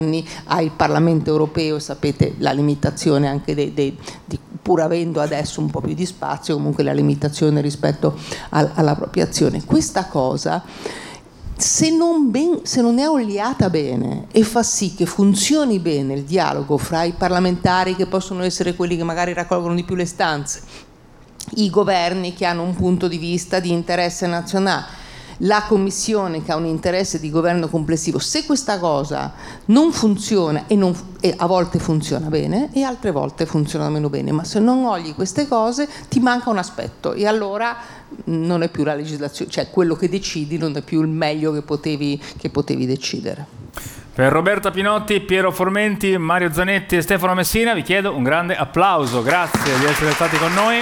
al Parlamento europeo, sapete la limitazione anche pur avendo adesso un po' più di spazio, comunque la limitazione rispetto alla propria azione. Questa cosa, se non è oliata bene e fa sì che funzioni bene il dialogo fra i parlamentari, che possono essere quelli che magari raccolgono di più le stanze, i governi che hanno un punto di vista di interesse nazionale, la Commissione che ha un interesse di governo complessivo, se questa cosa non funziona, e a volte funziona bene e altre volte funziona meno bene, ma se non ogli queste cose ti manca un aspetto e allora non è più la legislazione, cioè quello che decidi non è più il meglio che potevi decidere. Per Roberta Pinotti, Piero Formenti, Mario Zanetti e Stefano Messina vi chiedo un grande applauso. Grazie di essere stati con noi.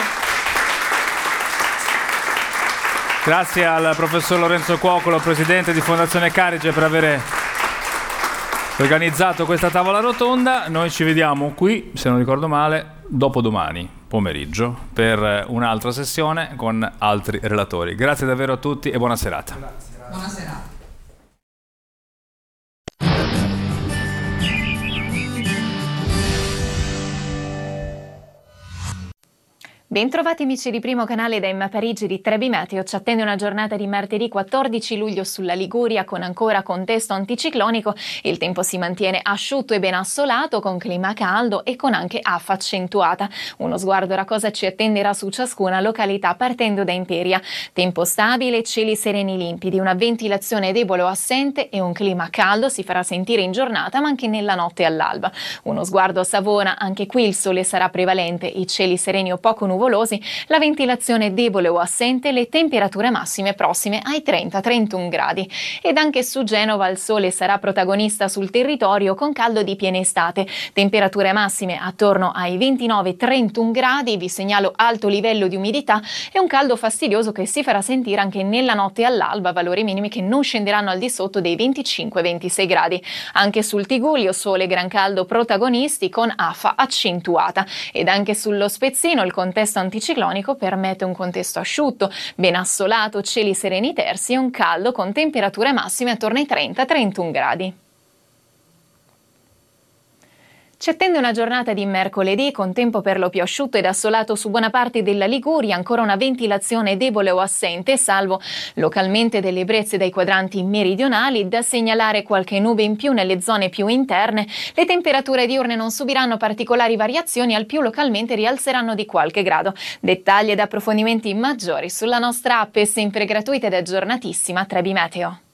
Grazie al professor Lorenzo Cuocolo, presidente di Fondazione Carige, per aver organizzato questa tavola rotonda. Noi ci vediamo qui, se non ricordo male, dopodomani pomeriggio per un'altra sessione con altri relatori. Grazie davvero a tutti e buona serata. Grazie. Buona serata. Bentrovati amici di Primo Canale da Emma Parigi di Trebi Meteo. Ci attende una giornata di martedì 14 luglio sulla Liguria con ancora contesto anticiclonico. Il tempo si mantiene asciutto e ben assolato con clima caldo e con anche affa accentuata. Uno sguardo a cosa ci attenderà su ciascuna località partendo da Imperia. Tempo stabile, cieli sereni limpidi, una ventilazione debole o assente e un clima caldo si farà sentire in giornata ma anche nella notte all'alba. Uno sguardo a Savona, anche qui il sole sarà prevalente, i cieli sereni o poco nuvolosi, la ventilazione debole o assente, le temperature massime prossime ai 30-31 gradi. Ed anche su Genova il sole sarà protagonista sul territorio con caldo di piena estate. Temperature massime attorno ai 29-31 gradi, vi segnalo alto livello di umidità e un caldo fastidioso che si farà sentire anche nella notte all'alba, valori minimi che non scenderanno al di sotto dei 25-26 gradi. Anche sul Tigullio sole e gran caldo protagonisti con afa accentuata. Ed anche sullo Spezzino il contesto anticiclonico permette un contesto asciutto, ben assolato, cieli sereni tersi e un caldo con temperature massime attorno ai 30-31 gradi. Ci attende una giornata di mercoledì con tempo per lo più asciutto ed assolato su buona parte della Liguria, ancora una ventilazione debole o assente, salvo localmente delle brezze dai quadranti meridionali, da segnalare qualche nube in più nelle zone più interne. Le temperature diurne non subiranno particolari variazioni, al più localmente rialzeranno di qualche grado. Dettagli ed approfondimenti maggiori sulla nostra app, sempre gratuita ed aggiornatissima Trebi Meteo.